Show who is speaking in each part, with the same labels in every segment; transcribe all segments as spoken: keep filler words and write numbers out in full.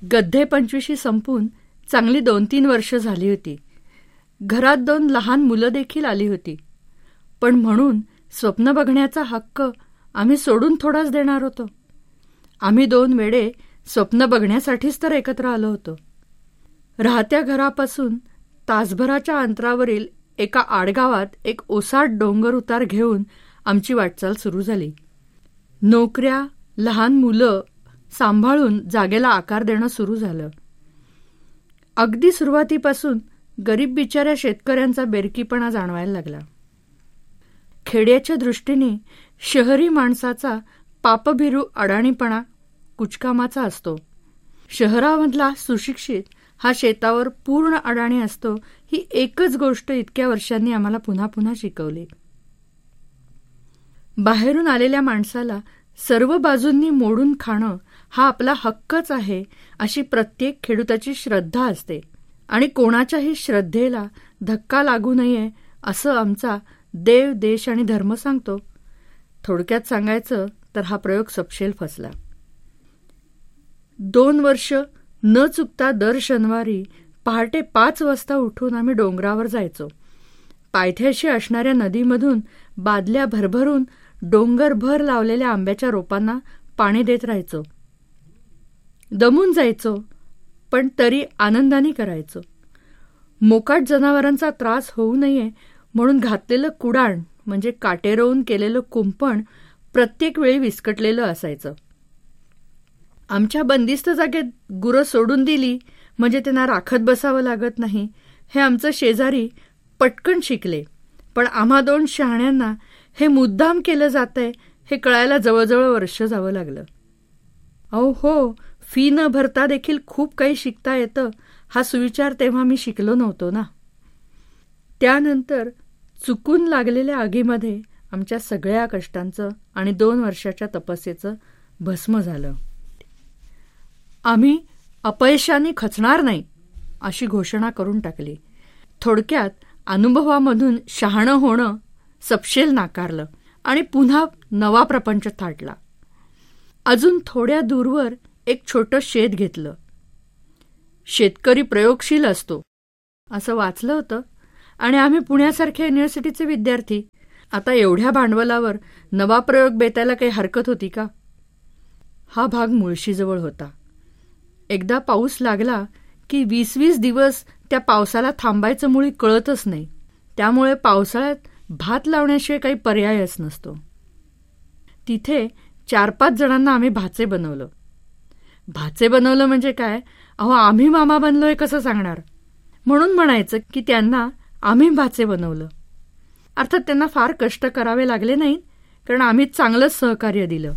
Speaker 1: गद्धे पंचवीशी संपून चांगली दोन तीन वर्ष झाली होती. घरात दोन लहान मुलं देखील आली होती. पण म्हणून स्वप्न बघण्याचा हक्क आम्ही सोडून थोडाच देणार होतो. आम्ही दोन वेडे स्वप्न बघण्यासाठीच तर एकत्र आलो होतो. राहत्या घरापासून तासभराच्या अंतरावरील एका आडगावात एक ओसाड डोंगर उतार घेऊन आमची वाटचाल सुरू झाली. नोकऱ्या, लहान मुलं सांभाळून जागेला आकार देणं सुरू झालं. अगदी सुरुवातीपासून गरीब बिचाऱ्या शेतकऱ्यांचा बेरकीपणा जाणवायला लागला. खेड्याच्या दृष्टीने शहरी माणसाचा पापभिरू अडाणीपणा कुचकामाचा असतो. शहरामधला सुशिक्षित हा शेतावर पूर्ण अडाणी असतो, ही एकच गोष्ट इतक्या वर्षांनी आम्हाला पुन्हा पुन्हा शिकवली. बाहेरून आलेल्या माणसाला सर्व बाजूंनी मोडून खाणं हा आपला हक्कच आहे, अशी प्रत्येक खेडूताची श्रद्धा असते आणि कोणाच्याही श्रद्धेला धक्का लागू नये असं आमचा देव, देश आणि धर्म सांगतो. थोडक्यात सांगायचं तर हा प्रयोग सपशेल फसला. दोन वर्ष न चुकता दर शनिवारी पहाटे पाच वाजता उठून आम्ही डोंगरावर जायचो. पायथ्याशी असणाऱ्या नदीमधून बादल्या भरभरून डोंगरभर लावलेल्या आंब्याच्या रोपांना पाणी देत राहायचो. दमून जायचो, पण तरी आनंदाने करायचो. मोकाट जनावरांचा त्रास होऊ नये म्हणून घातलेलं कुडाण म्हणजे काटेरवून केलेलं कुंपण प्रत्येक वेळी विस्कटलेलं असायचं. आमच्या बंदिस्त जागेत गुरं सोडून दिली म्हणजे त्यांना राखत बसावं लागत नाही, हे आमचं शेजारी पटकन शिकले. पण आम्हा दोन शहाण्यांना हे मुद्दाम केलं जातंय हे कळायला जवळजवळ वर्ष जावं लागलं. अहो हो, फी न भरता देखील खूप काही शिकता येतं हा सुविचार तेव्हा मी शिकलो नव्हतो ना. त्यानंतर चुकून लागलेल्या आगीमध्ये आमच्या सगळ्या कष्टांचं आणि दोन वर्षाच्या तपस्येचं भस्म झालं. आम्ही अपयशाने खचणार नाही अशी घोषणा करून टाकली. थोडक्यात अनुभवामधून शहाणं होणं सपशेल नाकारलं आणि पुन्हा नवा प्रपंच थाटला. अजून थोड्या दूरवर एक छोटं शेत घेतलं. शेतकरी प्रयोगशील असतो असं वाचलं होतं आणि आम्ही पुण्यासारख्या युनिव्हर्सिटीचे विद्यार्थी. आता एवढ्या भांडवलावर नवा प्रयोग बेतायला काही हरकत होती का? हा भाग मुळशीजवळ होता. एकदा पाऊस लागला की वीस वीस दिवस त्या पावसाला थांबायचं मुळी कळतच नाही. त्यामुळे पावसाळ्यात भात लावण्याशिवाय काही पर्यायच नसतो. तिथे चार पाच जणांना आम्ही भाचे बनवलं. भाचे बनवलं म्हणजे काय, अहो आम्ही मामा बनलोय कसं सांगणार, म्हणून म्हणायचं की त्यांना आम्ही भाचे बनवलं. अर्थात त्यांना फार कष्ट करावे लागले नाहीत, कारण आम्ही चांगलंच सहकार्य दिलं.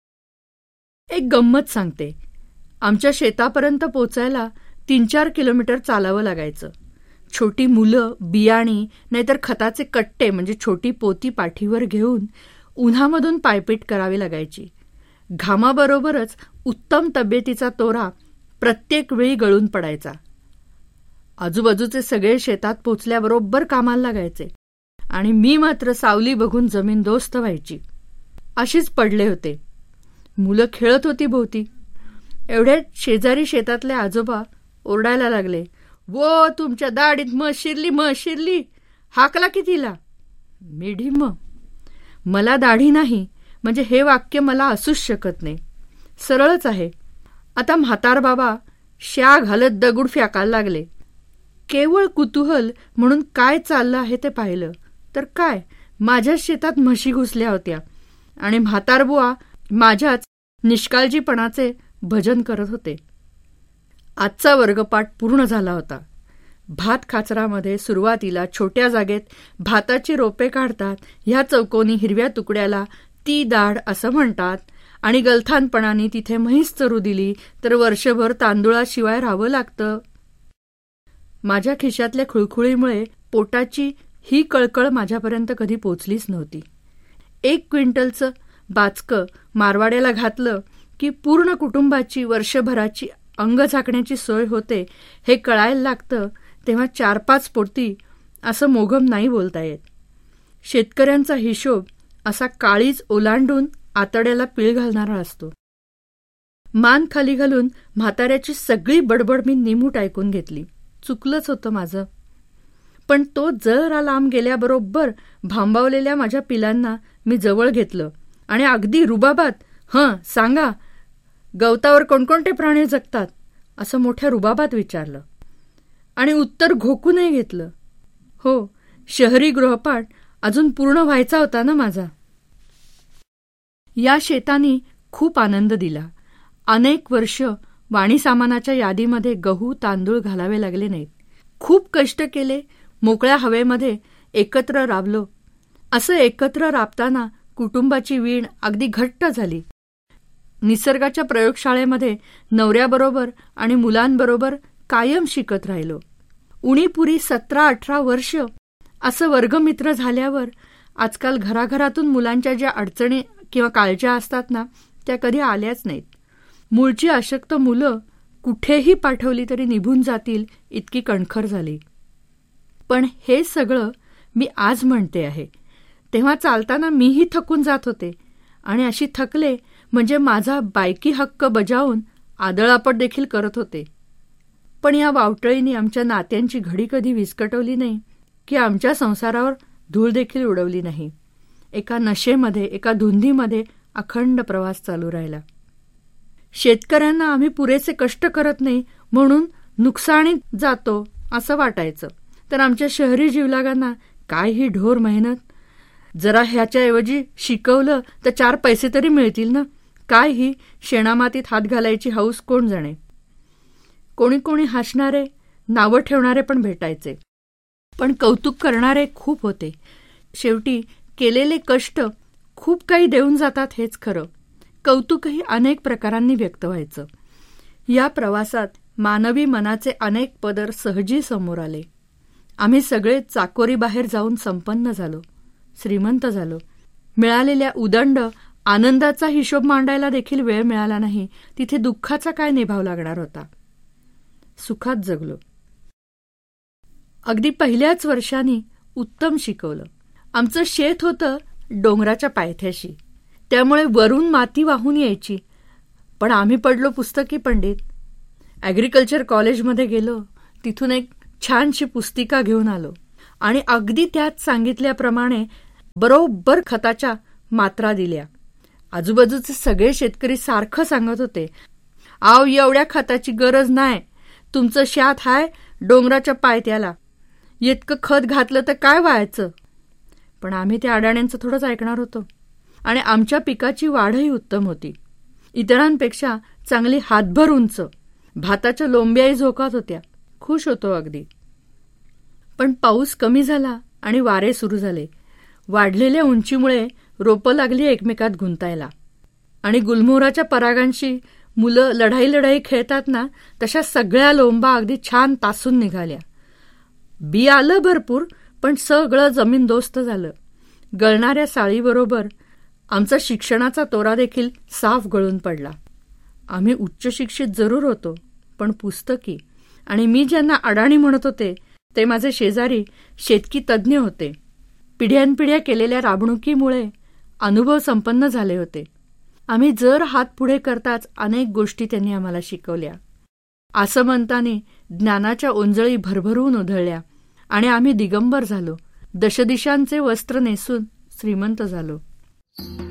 Speaker 1: एक गंमत सांगते. आमच्या शेतापर्यंत पोचायला तीन चार किलोमीटर चालावं लागायचं. छोटी मुलं, बियाणी नाहीतर खताचे कट्टे म्हणजे छोटी पोती पाठीवर घेऊन उन्हामधून पायपीट करावी लागायची. घामाबरोबरच उत्तम तब्येतीचा तोरा प्रत्येक वेळी गळून पडायचा. आजूबाजूचे सगळे शेतात पोचल्याबरोबर कामाला लागायचे आणि मी मात्र सावली बघून जमीन दोस्त व्हायची. अशीच पडले होते. मुलं खेळत होती भोवती. एवढ्यात शेजारी शेतातले आजोबा ओरडायला लागले, वो तुमच्या दाढीत मध शिरली, मध शिरली, हाकला की तिला. मी ढिम्म. मला दाढी नाही म्हणजे हे वाक्य मला असूच शकत नाही. सरळच आहे. आता म्हातार बाबा श्या घालत दगड फेकायला लागले. केवळ कुतूहल म्हणून काय चाललं आहे ते पाहिलं तर काय, माझ्याच शेतात म्हशी घुसल्या होत्या आणि म्हातारबुवा माझ्याच निष्काळजीपणाचे भजन करत होते. आजचा वर्गपाठ पूर्ण झाला होता. भात खाचरामध्ये सुरुवातीला छोट्या जागेत भाताची रोपे काढतात. ह्या चौकोनी हिरव्या तुकड्याला ती दाढ असं म्हणतात आणि गलथानपणाने तिथे म्हैस चरू दिली तर वर्षभर तांदुळाशिवाय राहावं लागतं. माझ्या खिशातल्या खुळखुळीमुळे पोटाची ही कळकळ माझ्यापर्यंत कधी पोचलीच नव्हती. एक क्विंटलचं बाचकं मारवाड्याला घातलं की पूर्ण कुटुंबाची वर्षभराची अंग झाकण्याची सोय होते हे कळायला लागतं. तेव्हा चार पाच पोती असं मोघम नाही बोलता येत. शेतकऱ्यांचा हिशोब असा काळीज ओलांडून आतड्याला पीळ घालणारा असतो. मान खाली घालून म्हाताऱ्याची सगळी बडबड मी निमूट ऐकून घेतली. चुकलंच होतं माझं. पण तो जरा लांब गेल्याबरोबर भांबावलेल्या माझ्या पिलांना मी जवळ घेतलं आणि अगदी रुबाबात, हं सांगा, गवतावर कोणकोणते प्राणी जगतात असं मोठ्या रुबाबात विचारलं. आणि उत्तर घोकूनही घेतलं. हो, शहरी गृहपाठ अजून पूर्ण व्हायचा होता ना माझा. या शेतांनी खूप आनंद दिला. अनेक वर्ष वाणी सामानाच्या यादीमध्ये गहू तांदूळ घालावे लागले नाहीत. खूप कष्ट केले, मोकळ्या हवेमध्ये एकत्र राबलो. असं एकत्र राबताना कुटुंबाची वीण अगदी घट्ट झाली. निसर्गाच्या प्रयोगशाळेमध्ये नवऱ्याबरोबर आणि मुलांबरोबर कायम शिकत राहिलो. उणीपुरी सतरा अठरा वर्ष असं वर्गमित्र झाल्यावर आजकाल घराघरातून मुलांच्या ज्या अडचणी किंवा काळज्या असतात ना, त्या कधी आल्याच नाहीत. मूळची अशक्त मुलं कुठेही पाठवली तरी निभून जातील इतकी कणखर झाली. पण हे सगळं मी आज म्हणते आहे. तेव्हा चालताना मीही थकून जात होते आणि अशी थकले म्हणजे माझा बायकी हक्क बजावून आदळापट देखील करत होते. पण या वावटळीने आमच्या नात्यांची घडी कधी विस्कटवली नाही की आमच्या संसारावर धूळ देखील उडवली नाही. एका नशेमध्ये, एका धुंदीमध्ये अखंड प्रवास चालू राहिला. शेतकऱ्यांना आम्ही पुरेसे कष्ट करत नाही म्हणून नुकसानीत जातो असं वाटायचं. तर आमच्या शहरी जीवलागांना काय ही ढोर मेहनत, जरा ह्याच्याऐवजी शिकवलं तर चार पैसे तरी मिळतील ना, काय ही शेणामातीत हात घालायची हौस कोण जाणे. कोणी कोणी हसणारे, नावं ठेवणारे पण भेटायचे, पण कौतुक करणारे खूप होते. शेवटी केलेले कष्ट खूप काही देऊन जातात हेच खरं. कौतुकही अनेक प्रकारांनी व्यक्त व्हायचं. या प्रवासात मानवी मनाचे अनेक पदर सहजी समोर आले. आम्ही सगळे चाकोरीबाहेर जाऊन संपन्न झालो, श्रीमंत झालो. मिळालेल्या उदंड आनंदाचा हिशोब मांडायला देखील वेळ मिळाला नाही. तिथे दुःखाचा काय निभाव लागणार होता. सुखात जगलो. अगदी पहिल्याच वर्षांनी उत्तम शिकवलं. आमचं शेत होतं डोंगराच्या पायथ्याशी, त्यामुळे वरून माती वाहून यायची. पण आम्ही पडलो पुस्तकी पंडित. ॲग्रिकल्चर कॉलेजमध्ये गेलो, तिथून एक छानशी पुस्तिका घेऊन आलो आणि अगदी त्यात सांगितल्याप्रमाणे बरोबर खताच्या मात्रा दिल्या. आजूबाजूचे सगळे शेतकरी सारखं सांगत होते, आव एवढ्या खताची गरज नाही, तुमचं शेत हाय डोंगराच्या पायथ्याला, इतकं खत घातलं तर काय व्हायचं. पण आम्ही त्या अडाण्यांचं थोडंच ऐकणार होतो. आणि आमच्या पिकाची वाढही उत्तम होती. इतरांपेक्षा चांगली हातभर उंच. भाताच्या लोंब्याही झोकात होत्या. खुश होतो अगदी. पण पाऊस कमी झाला आणि वारे सुरू झाले. वाढलेल्या उंचीमुळे रोपं लागली एकमेकात गुंतायला. आणि गुलमोहराच्या परागांशी मुलं लढाई लढाई खेळतात ना, तशा सगळ्या लोंबा अगदी छान तासून निघाल्या. बी आलं भरपूर, पण सगळं जमीनदोस्त झालं. गळणाऱ्या साळीबरोबर आमचा शिक्षणाचा तोरा देखील साफ गळून पडला. आम्ही उच्च शिक्षित जरूर होतो, पण पुस्तकी. आणि मी ज्यांना अडाणी म्हणत होते ते माझे शेजारी शेतकी तज्ज्ञ होते. पिढ्यानपिढ्या केलेल्या राबणुकीमुळे अनुभव संपन्न झाले होते. आम्ही जर हात पुढे करताच अनेक गोष्टी त्यांनी आम्हाला शिकवल्या. आसमंताने ज्ञानाच्या ओंजळी भरभरून उधळल्या आणि आम्ही दिगंबर झालो. दशदिशांचे वस्त्र नेसून श्रीमंत झालो.